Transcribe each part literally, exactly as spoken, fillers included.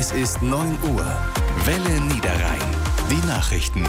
Es ist neun Uhr. Welle Niederrhein. Die Nachrichten.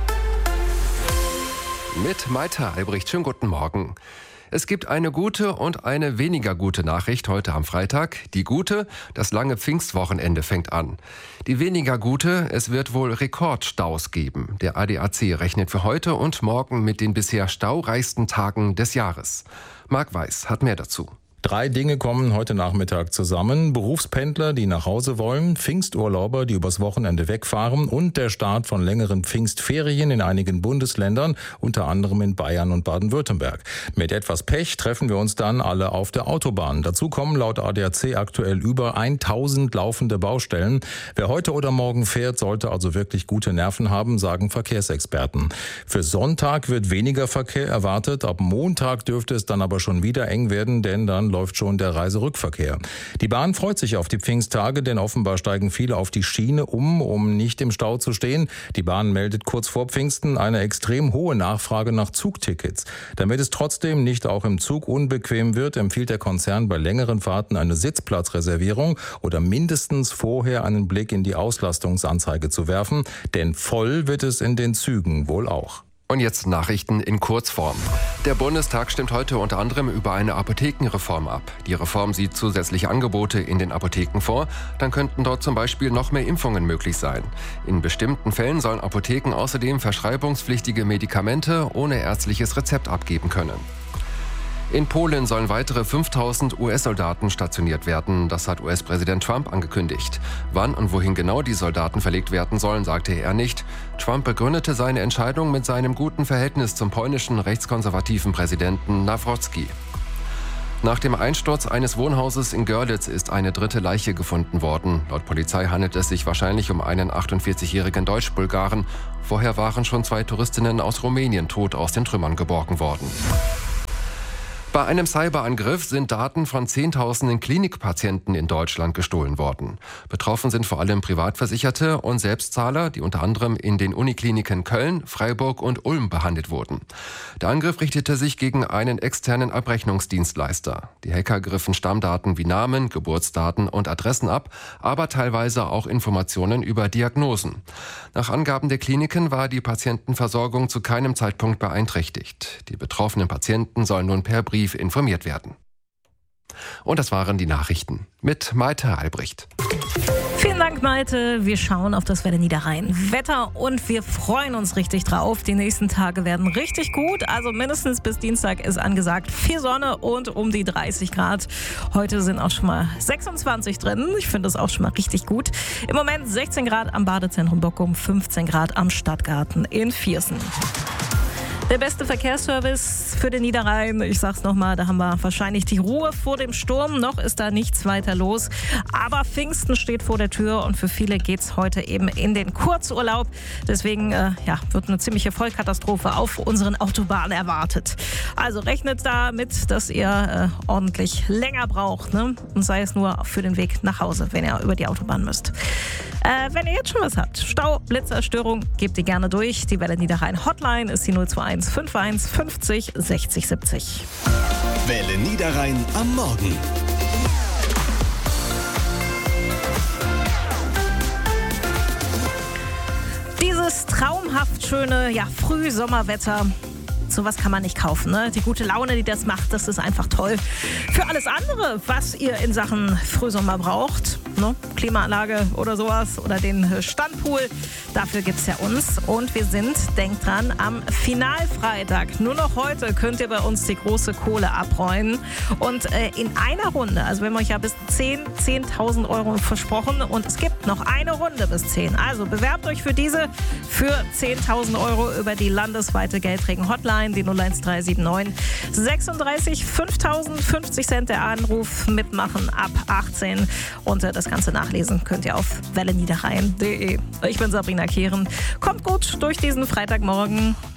Mit Maita Albrecht. Schönen guten Morgen. Es gibt eine gute und eine weniger gute Nachricht heute am Freitag. Die gute, das lange Pfingstwochenende fängt an. Die weniger gute, es wird wohl Rekordstaus geben. Der A D A C rechnet für heute und morgen mit den bisher staureichsten Tagen des Jahres. Marc Weiß hat mehr dazu. Drei Dinge kommen heute Nachmittag zusammen. Berufspendler, die nach Hause wollen, Pfingsturlauber, die übers Wochenende wegfahren und der Start von längeren Pfingstferien in einigen Bundesländern, unter anderem in Bayern und Baden-Württemberg. Mit etwas Pech treffen wir uns dann alle auf der Autobahn. Dazu kommen laut A D A C aktuell über tausend laufende Baustellen. Wer heute oder morgen fährt, sollte also wirklich gute Nerven haben, sagen Verkehrsexperten. Für Sonntag wird weniger Verkehr erwartet. Ab Montag dürfte es dann aber schon wieder eng werden, denn dann läuft schon der Reiserückverkehr. Die Bahn freut sich auf die Pfingsttage, denn offenbar steigen viele auf die Schiene um, um nicht im Stau zu stehen. Die Bahn meldet kurz vor Pfingsten eine extrem hohe Nachfrage nach Zugtickets. Damit es trotzdem nicht auch im Zug unbequem wird, empfiehlt der Konzern bei längeren Fahrten eine Sitzplatzreservierung oder mindestens vorher einen Blick in die Auslastungsanzeige zu werfen, denn voll wird es in den Zügen wohl auch. Und jetzt Nachrichten in Kurzform. Der Bundestag stimmt heute unter anderem über eine Apothekenreform ab. Die Reform sieht zusätzliche Angebote in den Apotheken vor. Dann könnten dort zum Beispiel noch mehr Impfungen möglich sein. In bestimmten Fällen sollen Apotheken außerdem verschreibungspflichtige Medikamente ohne ärztliches Rezept abgeben können. In Polen sollen weitere fünftausend U S-Soldaten stationiert werden. Das hat U S-Präsident Trump angekündigt. Wann und wohin genau die Soldaten verlegt werden sollen, sagte er nicht. Trump begründete seine Entscheidung mit seinem guten Verhältnis zum polnischen rechtskonservativen Präsidenten Nawrocki. Nach dem Einsturz eines Wohnhauses in Görlitz ist eine dritte Leiche gefunden worden. Laut Polizei handelt es sich wahrscheinlich um einen achtundvierzigjährigen Deutsch-Bulgaren. Vorher waren schon zwei Touristinnen aus Rumänien tot aus den Trümmern geborgen worden. Bei einem Cyberangriff sind Daten von Zehntausenden Klinikpatienten in Deutschland gestohlen worden. Betroffen sind vor allem Privatversicherte und Selbstzahler, die unter anderem in den Unikliniken Köln, Freiburg und Ulm behandelt wurden. Der Angriff richtete sich gegen einen externen Abrechnungsdienstleister. Die Hacker griffen Stammdaten wie Namen, Geburtsdaten und Adressen ab, aber teilweise auch Informationen über Diagnosen. Nach Angaben der Kliniken war die Patientenversorgung zu keinem Zeitpunkt beeinträchtigt. Die betroffenen Patienten sollen nun per Brief informiert werden. Und das waren die Nachrichten mit Maita Albrecht. Vielen Dank, Malte. Wir schauen auf das Welle Niederrhein Wetter und wir freuen uns richtig drauf. Die nächsten Tage werden richtig gut. Also mindestens bis Dienstag ist angesagt viel Sonne und um die dreißig Grad. Heute sind auch schon mal sechsundzwanzig drin. Ich finde das auch schon mal richtig gut. Im Moment sechzehn Grad am Badezentrum Bockum, fünfzehn Grad am Stadtgarten in Viersen. Der beste Verkehrsservice für den Niederrhein. Ich sag's nochmal, da haben wir wahrscheinlich die Ruhe vor dem Sturm. Noch ist da nichts weiter los. Aber Pfingsten steht vor der Tür und für viele geht's heute eben in den Kurzurlaub. Deswegen äh, ja, wird eine ziemliche Vollkatastrophe auf unseren Autobahnen erwartet. Also rechnet damit, dass ihr äh, ordentlich länger braucht, ne? Und sei es nur für den Weg nach Hause, wenn ihr über die Autobahn müsst. Äh, wenn ihr jetzt schon was habt, Stau, Blitzer, Störung, gebt die gerne durch. Die Welle Niederrhein Hotline ist die null zwei eins fünf eins fünfzig sechzig siebzig. Welle Niederrhein am Morgen. Dieses traumhaft schöne ja, Frühsommerwetter. Sowas kann man nicht kaufen, ne? Die gute Laune, die das macht, das ist einfach toll. Für alles andere, was ihr in Sachen Frühsommer braucht, ne? Klimaanlage oder sowas oder den Standpool, dafür gibt's ja uns. Und wir sind, denkt dran, am Finalfreitag. Nur noch heute könnt ihr bei uns die große Kohle abräumen. Und äh, in einer Runde, also wir haben euch ja bis zehn, zehntausend Euro versprochen und es gibt noch eine Runde bis zehn. Also bewerbt euch für diese für zehntausend Euro über die landesweite Geldregen-Hotline. Die null eins drei sieben neun sechsunddreißig fünftausend, fünfzig Cent der Anruf, mitmachen ab achtzehn und das Ganze nachlesen könnt ihr auf welle niederrhein punkt de. Ich bin Sabrina Kehren. Kommt gut durch diesen Freitagmorgen.